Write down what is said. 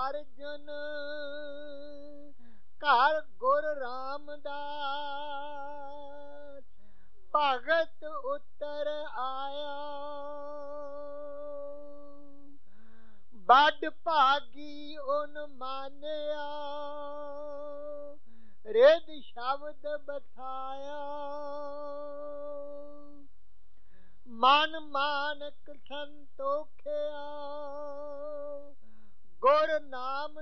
ਅਰਜਨ ਘਰ ਗੁਰ ਰਾਮਦਾਸ ਭਗਤ ਉਤਰ ਆਇਆ। ਵੱਡ ਭਾਗੀ ਓਨ ਮਾਨਿਆ ਰਿਦ ਸ਼ਬਦ ਬਸਾਇਆ। ਮਨ ਮਾਨਕ ਸੰਤੋਖਿਆ ਗੁਰ ਨਾਮ